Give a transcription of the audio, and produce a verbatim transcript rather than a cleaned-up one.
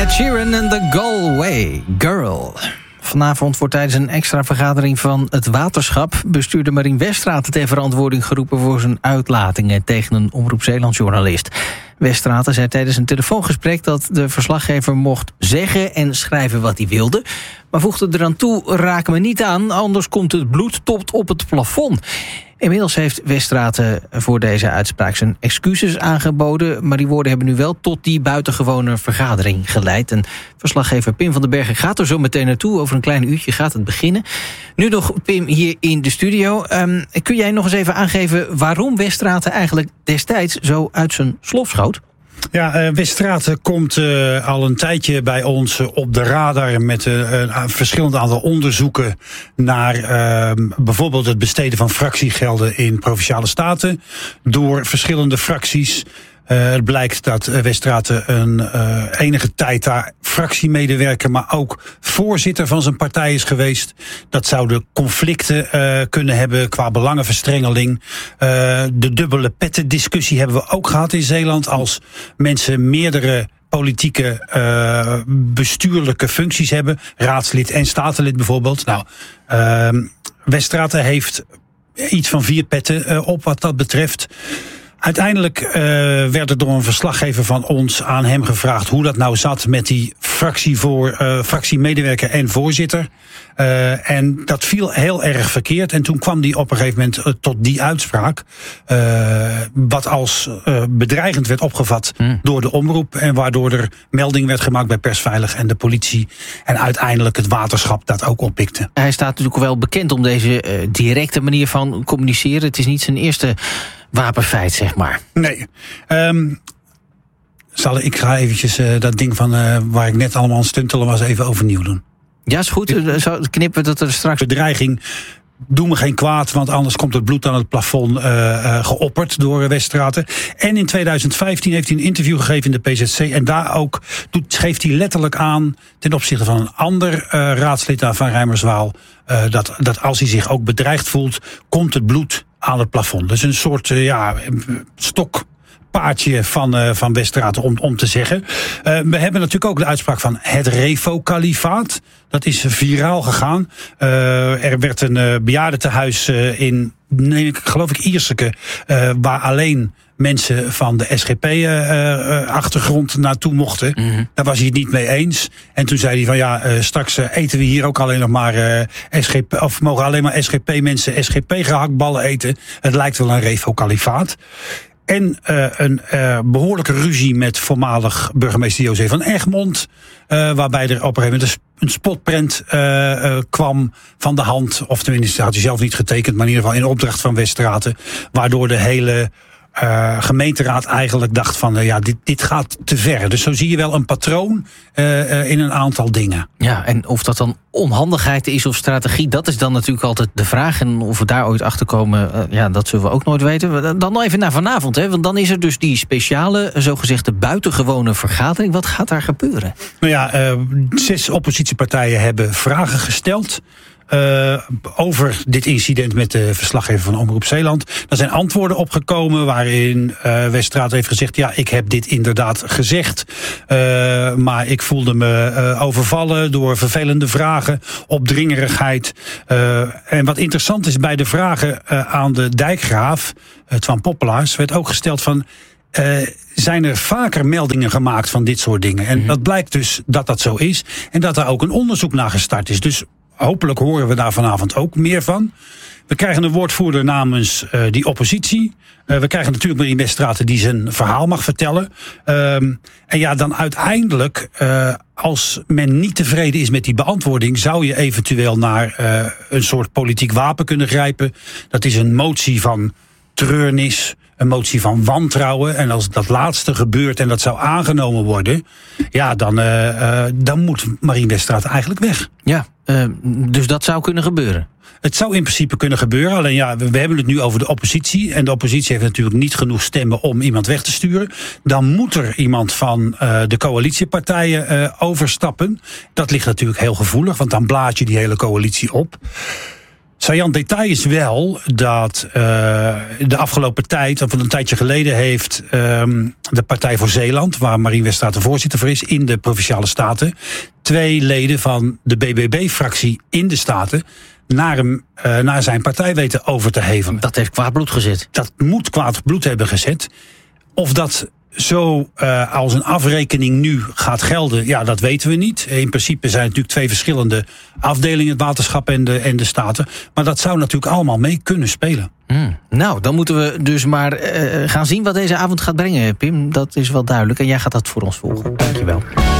Ed Sheeran en The Galway Girl. Vanavond wordt tijdens een extra vergadering van het waterschap bestuurder Marien Westraat ter verantwoording geroepen voor zijn uitlatingen tegen een Omroep Zeeland-journalist. Westraat zei tijdens een telefoongesprek dat de verslaggever mocht zeggen en schrijven wat hij wilde, maar voegde eraan toe: raak me niet aan, anders komt het bloed tot op het plafond. Inmiddels heeft Westraat voor deze uitspraak zijn excuses aangeboden, maar die woorden hebben nu wel tot die buitengewone vergadering geleid. En verslaggever Pim van den Bergen gaat er zo meteen naartoe. Over een klein uurtje gaat het beginnen. Nu nog Pim hier in de studio. Um, kun jij nog eens even aangeven waarom Westraat eigenlijk destijds zo uit zijn slof schoot? Ja, uh, Westraat komt uh, al een tijdje bij ons uh, op de radar met uh, een verschillend aantal onderzoeken naar uh, bijvoorbeeld het besteden van fractiegelden in Provinciale Staten door verschillende fracties. Uh, het blijkt dat uh, Westraat een uh, enige tijd daar fractiemedewerker, maar ook voorzitter van zijn partij is geweest. Dat zouden conflicten uh, kunnen hebben qua belangenverstrengeling. Uh, de dubbele petten discussie hebben we ook gehad in Zeeland. Als mensen meerdere politieke uh, bestuurlijke functies hebben, raadslid en statenlid bijvoorbeeld. Nou, uh, Westraat heeft iets van vier petten uh, op wat dat betreft. Uiteindelijk uh, werd er door een verslaggever van ons aan hem gevraagd hoe dat nou zat met die fractie voor, uh, fractiemedewerker en voorzitter. Uh, en dat viel heel erg verkeerd. En toen kwam die op een gegeven moment uh, tot die uitspraak. Uh, wat als uh, bedreigend werd opgevat hmm. door de omroep. En waardoor er melding werd gemaakt bij Persveilig en de politie. En uiteindelijk het waterschap dat ook oppikte. Hij staat natuurlijk wel bekend om deze uh, directe manier van communiceren. Het is niet zijn eerste wapenfeit, zeg maar. Nee. Um, zal ik ga eventjes uh, dat ding van uh, waar ik net allemaal aan stuntelen was even overnieuw doen. Ja, is goed. Zo knippen dat er straks bedreiging. Doe me geen kwaad, want anders komt het bloed aan het plafond uh, uh, geopperd door Westraat. En in tweeduizend vijftien heeft hij een interview gegeven in de P Z C. En daar ook doet, geeft hij letterlijk aan ten opzichte van een ander uh, raadslid van Rijmerswaal. Uh, dat, dat als hij zich ook bedreigd voelt, komt het bloed aan het plafond. Dus een soort uh, ja, stokpaardje van, uh, van Westraat om, om te zeggen. Uh, we hebben natuurlijk ook de uitspraak van het Revo-kalifaat. Dat is viraal gegaan. Uh, er werd een uh, bejaardentehuis uh, in, nee, geloof ik, Ierseke, uh, waar alleen mensen van de S G P-achtergrond uh, uh, naartoe mochten. Mm-hmm. Daar was hij het niet mee eens. En toen zei hij van ja, uh, straks uh, eten we hier ook alleen nog maar uh, S G P, of mogen alleen maar S G P-mensen S G P-gehaktballen eten. Het lijkt wel een Revo-kalifaat. En uh, een uh, behoorlijke ruzie met voormalig burgemeester José van Egmond. Uh, waarbij er op een gegeven moment een spotprent uh, uh, kwam van de hand. Of tenminste, had hij zelf niet getekend, maar in ieder geval in opdracht van Westraat. Waardoor de hele uh, gemeenteraad eigenlijk dacht van uh, ja, dit, dit gaat te ver. Dus zo zie je wel een patroon uh, uh, in een aantal dingen. Ja, en of dat dan onhandigheid is of strategie, dat is dan natuurlijk altijd de vraag. En of we daar ooit achter komen, uh, ja, dat zullen we ook nooit weten. Dan nog even naar vanavond, hè? Want dan is er dus die speciale, zogezegde buitengewone vergadering. Wat gaat daar gebeuren? Nou ja, uh, zes oppositiepartijen hebben vragen gesteld Uh, over dit incident met de verslaggever van Omroep Zeeland. Er zijn antwoorden opgekomen waarin uh, Westraat heeft gezegd, ja, ik heb dit inderdaad gezegd, uh, maar ik voelde me uh, overvallen door vervelende vragen, opdringerigheid. Uh, en wat interessant is, bij de vragen uh, aan de dijkgraaf, uh, Twan Poppelaars, werd ook gesteld van, Uh, zijn er vaker meldingen gemaakt van dit soort dingen. En mm-hmm. dat blijkt dus dat dat zo is. En dat er ook een onderzoek naar gestart is. Dus hopelijk horen we daar vanavond ook meer van. We krijgen een woordvoerder namens uh, die oppositie. Uh, we krijgen natuurlijk Marien Westraat die zijn verhaal mag vertellen. Um, en ja, dan uiteindelijk, uh, als men niet tevreden is met die beantwoording, zou je eventueel naar uh, een soort politiek wapen kunnen grijpen. Dat is een motie van treurnis, een motie van wantrouwen. En als dat laatste gebeurt en dat zou aangenomen worden, ja, dan, uh, uh, dan moet Marien Westraat eigenlijk weg. Ja, uh, dus dat zou kunnen gebeuren? Het zou in principe kunnen gebeuren. Alleen ja, we, we hebben het nu over de oppositie. En de oppositie heeft natuurlijk niet genoeg stemmen om iemand weg te sturen. Dan moet er iemand van uh, de coalitiepartijen uh, overstappen. Dat ligt natuurlijk heel gevoelig, want dan blaad je die hele coalitie op. Saillant detail is wel dat uh, de afgelopen tijd, of een tijdje geleden, heeft um, de Partij voor Zeeland, waar Marien Westerraat de voorzitter voor is, in de Provinciale Staten, twee leden van de B B B-fractie in de Staten naar, hem, uh, naar zijn partij weten over te hevelen. Dat heeft kwaad bloed gezet. Dat moet kwaad bloed hebben gezet. Of dat zo uh, als een afrekening nu gaat gelden, ja, dat weten we niet. In principe zijn het natuurlijk twee verschillende afdelingen, het waterschap en de, en de Staten. Maar dat zou natuurlijk allemaal mee kunnen spelen. Hmm. Nou, dan moeten we dus maar uh, gaan zien wat deze avond gaat brengen, Pim. Dat is wel duidelijk. En jij gaat dat voor ons volgen. Dankjewel.